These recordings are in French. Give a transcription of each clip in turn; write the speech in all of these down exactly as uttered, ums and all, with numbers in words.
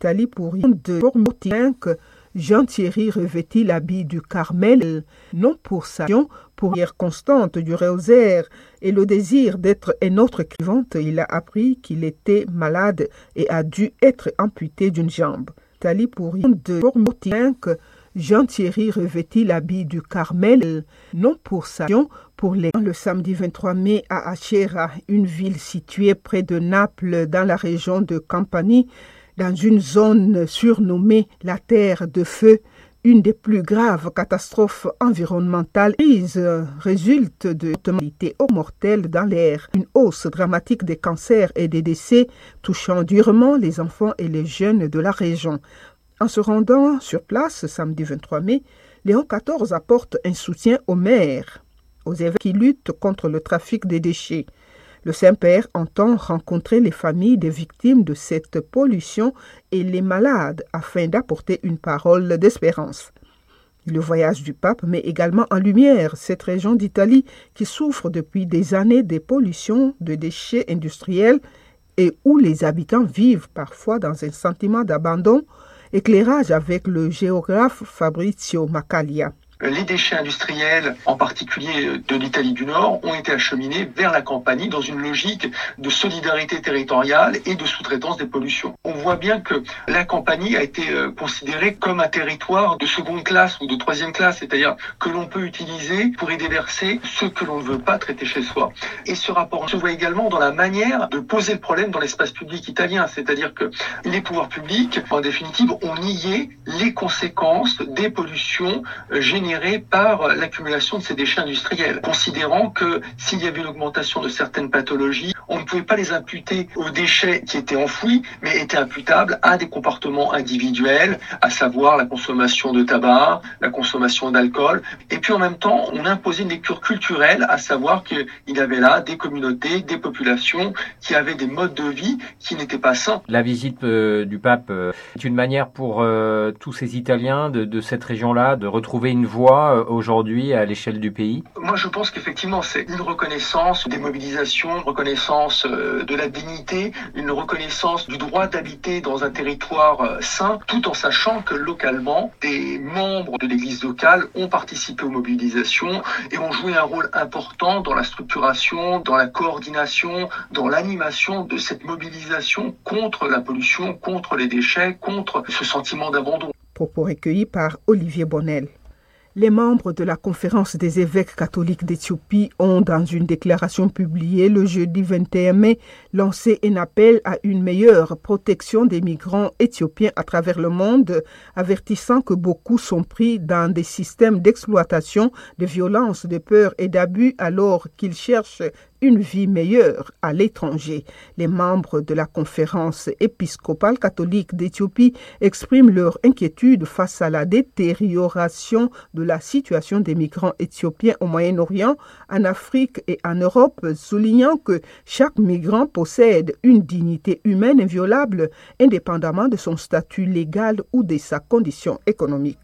Tali pour de Pormotin que Jean-Thierry revêtit l'habit du Carmel, non pour sa pour prière constante du rosaire et le désir d'être un autre écrivante, il a appris qu'il était malade et a dû être amputé d'une jambe. Tali pour de Pormotin que Jean-Thierry revêtit l'habit du Carmel, non pour sa pour les... Le samedi vingt-trois mai à Acerra, une ville située près de Naples dans la région de Campanie, dans une zone surnommée la Terre de Feu, une des plus graves catastrophes environnementales prises résulte de mortalité mortelle dans l'air, une hausse dramatique des cancers et des décès touchant durement les enfants et les jeunes de la région. En se rendant sur place samedi vingt-trois mai, Léon quatorze apporte un soutien aux maires, aux évêques qui luttent contre le trafic des déchets. Le Saint-Père entend rencontrer les familles des victimes de cette pollution et les malades afin d'apporter une parole d'espérance. Le voyage du pape met également en lumière cette région d'Italie qui souffre depuis des années des pollutions de déchets industriels et où les habitants vivent parfois dans un sentiment d'abandon. Éclairage avec le géographe Fabrizio Macaglia. Les déchets industriels, en particulier de l'Italie du Nord, ont été acheminés vers la Campanie dans une logique de solidarité territoriale et de sous-traitance des pollutions. On voit bien que la Campanie a été considérée comme un territoire de seconde classe ou de troisième classe, c'est-à-dire que l'on peut utiliser pour y déverser ce que l'on ne veut pas traiter chez soi. Et ce rapport se voit également dans la manière de poser le problème dans l'espace public italien, c'est-à-dire que les pouvoirs publics, en définitive, ont nié les conséquences des pollutions générées par l'accumulation de ces déchets industriels, considérant que s'il y avait une augmentation de certaines pathologies, on ne pouvait pas les imputer aux déchets qui étaient enfouis, mais étaient imputables à des comportements individuels, à savoir la consommation de tabac, la consommation d'alcool, et puis en même temps, on imposait une lecture culturelle, à savoir qu'il y avait là des communautés, des populations qui avaient des modes de vie qui n'étaient pas sains. La visite euh, du pape euh, est une manière pour euh, tous ces Italiens de, de cette région-là de retrouver une voie aujourd'hui à l'échelle du pays? Moi, je pense qu'effectivement, c'est une reconnaissance des mobilisations, une reconnaissance de la dignité, une reconnaissance du droit d'habiter dans un territoire sain, tout en sachant que localement, des membres de l'église locale ont participé aux mobilisations et ont joué un rôle important dans la structuration, dans la coordination, dans l'animation de cette mobilisation contre la pollution, contre les déchets, contre ce sentiment d'abandon. Propos recueillis par Olivier Bonnel. Les membres de la conférence des évêques catholiques d'Éthiopie ont, dans une déclaration publiée le jeudi vingt et un mai, lancé un appel à une meilleure protection des migrants éthiopiens à travers le monde, avertissant que beaucoup sont pris dans des systèmes d'exploitation, de violence, de peur et d'abus alors qu'ils cherchent une vie meilleure à l'étranger. Les membres de la conférence épiscopale catholique d'Éthiopie expriment leur inquiétude face à la détérioration de la situation des migrants éthiopiens au Moyen-Orient, en Afrique et en Europe, soulignant que chaque migrant possède une dignité humaine inviolable, indépendamment de son statut légal ou de sa condition économique.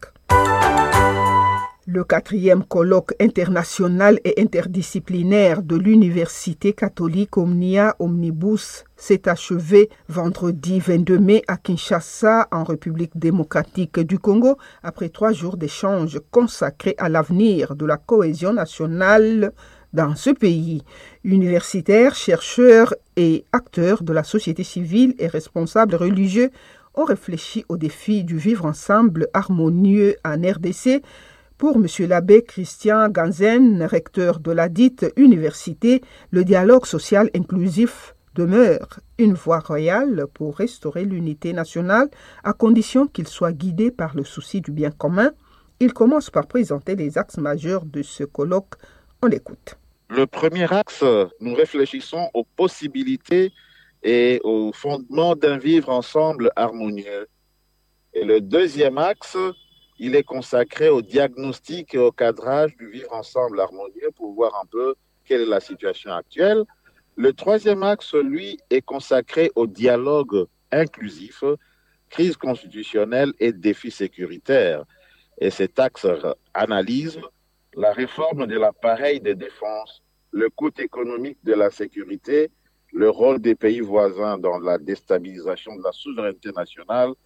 Le quatrième colloque international et interdisciplinaire de l'Université catholique Omnia Omnibus s'est achevé vendredi vingt-deux mai à Kinshasa, en République démocratique du Congo, après trois jours d'échanges consacrés à l'avenir de la cohésion nationale dans ce pays. Universitaires, chercheurs et acteurs de la société civile et responsables religieux ont réfléchi aux défis du vivre ensemble harmonieux en R D C. Pour M. l'abbé Christian Ganzen, recteur de la dite université, le dialogue social inclusif demeure une voie royale pour restaurer l'unité nationale à condition qu'il soit guidé par le souci du bien commun. Il commence par présenter les axes majeurs de ce colloque. On l'écoute. Le premier axe, nous réfléchissons aux possibilités et aux fondements d'un vivre ensemble harmonieux. Et le deuxième axe, il est consacré au diagnostic et au cadrage du vivre ensemble harmonieux pour voir un peu quelle est la situation actuelle. Le troisième axe, lui, est consacré au dialogue inclusif, crise constitutionnelle et défis sécuritaires. Et cet axe analyse la réforme de l'appareil de défense, le coût économique de la sécurité, le rôle des pays voisins dans la déstabilisation de la souveraineté nationale